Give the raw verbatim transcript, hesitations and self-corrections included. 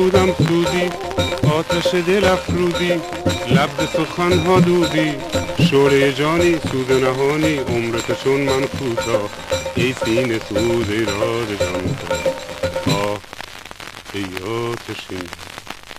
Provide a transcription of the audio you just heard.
بودم سودی آتش دل افروزی لب به سخنها دودی شوره جانی سوز نهانی عمرت چون من کوتاه ای سینه سوز ایراد جان آه ای آتشین